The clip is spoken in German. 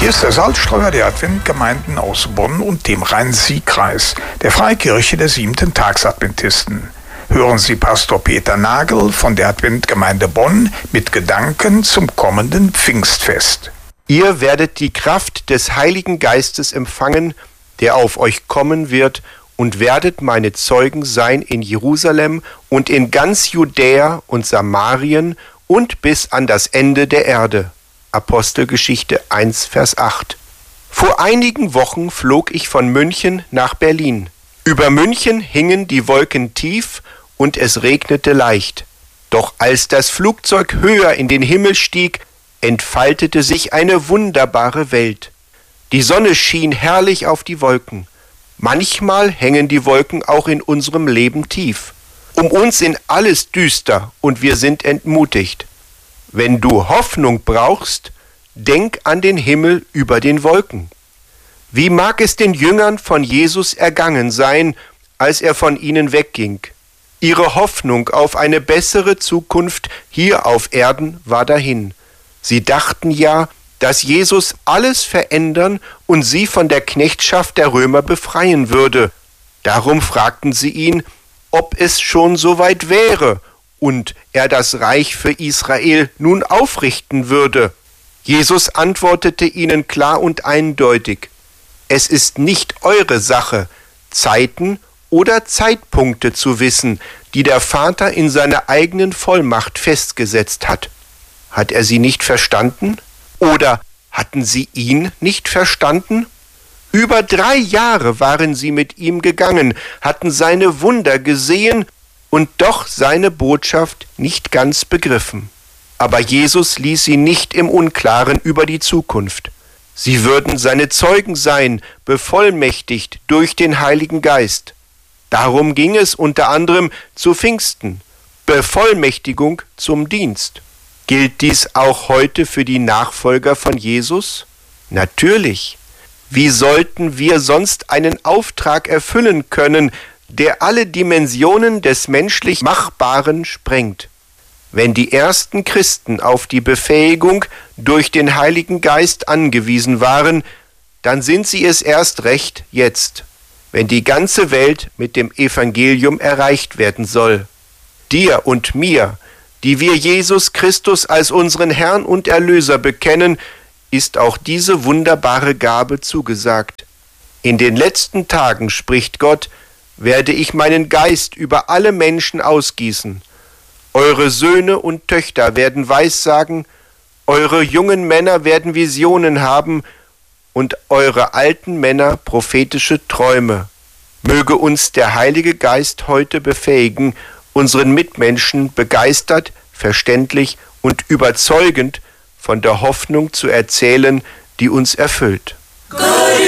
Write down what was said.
Hier ist der Salzstreuer der Adventgemeinden aus Bonn und dem Rhein-Sieg-Kreis, der Freikirche der Siebenten-Tags-Adventisten. Hören Sie Pastor Peter Nagel von der Adventgemeinde Bonn mit Gedanken zum kommenden Pfingstfest. Ihr werdet die Kraft des Heiligen Geistes empfangen, der auf euch kommen wird, und werdet meine Zeugen sein in Jerusalem und in ganz Judäa und Samarien und bis an das Ende der Erde. Apostelgeschichte 1, Vers 8. Vor einigen Wochen flog ich von München nach Berlin. Über München hingen die Wolken tief und es regnete leicht. Doch als das Flugzeug höher in den Himmel stieg, entfaltete sich eine wunderbare Welt. Die Sonne schien herrlich auf die Wolken. Manchmal hängen die Wolken auch in unserem Leben tief. Um uns sind alles düster und wir sind entmutigt. Wenn du Hoffnung brauchst, denk an den Himmel über den Wolken. Wie mag es den Jüngern von Jesus ergangen sein, als er von ihnen wegging? Ihre Hoffnung auf eine bessere Zukunft hier auf Erden war dahin. Sie dachten ja, dass Jesus alles verändern und sie von der Knechtschaft der Römer befreien würde. Darum fragten sie ihn, ob es schon so weit wäre und er das Reich für Israel nun aufrichten würde. Jesus antwortete ihnen klar und eindeutig: Es ist nicht eure Sache, Zeiten oder Zeitpunkte zu wissen, die der Vater in seiner eigenen Vollmacht festgesetzt hat. Hat er sie nicht verstanden? Oder hatten sie ihn nicht verstanden? Über 3 Jahre waren sie mit ihm gegangen, hatten seine Wunder gesehen und doch seine Botschaft nicht ganz begriffen. Aber Jesus ließ sie nicht im Unklaren über die Zukunft. Sie würden seine Zeugen sein, bevollmächtigt durch den Heiligen Geist. Darum ging es unter anderem zu Pfingsten, Bevollmächtigung zum Dienst. Gilt dies auch heute für die Nachfolger von Jesus? Natürlich. Wie sollten wir sonst einen Auftrag erfüllen können, der alle Dimensionen des menschlich Machbaren sprengt? Wenn die ersten Christen auf die Befähigung durch den Heiligen Geist angewiesen waren, dann sind sie es erst recht jetzt, wenn die ganze Welt mit dem Evangelium erreicht werden soll. Dir und mir, die wir Jesus Christus als unseren Herrn und Erlöser bekennen, ist auch diese wunderbare Gabe zugesagt. In den letzten Tagen, spricht Gott, werde ich meinen Geist über alle Menschen ausgießen. Eure Söhne und Töchter werden Weissagen, eure jungen Männer werden Visionen haben und eure alten Männer prophetische Träume. Möge uns der Heilige Geist heute befähigen, unseren Mitmenschen begeistert, verständlich und überzeugend von der Hoffnung zu erzählen, die uns erfüllt.